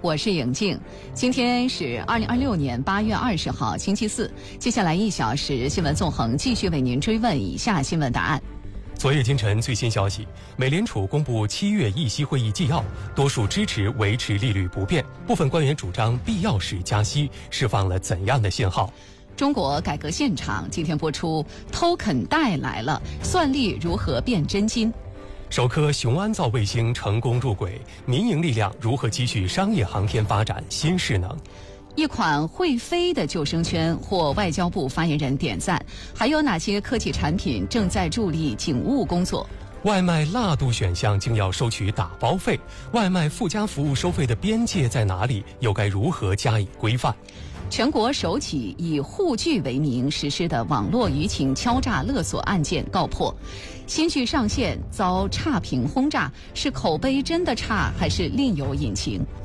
我是颖静。今天是2026年8月20号，星期四。接下来1小时新闻纵横继续为您追问以下新闻答案。 昨夜今晨最新消息，美联储公布7月议息会议纪要，多数支持维持利率不变，部分官员主张必要时加息，释放了怎样的信号？ 中国改革现场今天播出 ，Token 带来了算力如何变真金。 首颗雄安造卫星成功入轨，民营力量如何继续商业航天发展新势能？ 一款会飞的救生圈获外交部发言人点赞。还有哪些科技产品正在助力警务工作？ 外卖辣度选项竟要收取打包费，外卖附加服务收费的边界在哪里？又该如何加以规范？ 全国首起以沪剧为名实施的网络舆情敲诈勒索案件告破，新剧上线遭差评轰炸，是口碑真的差还是另有隐情？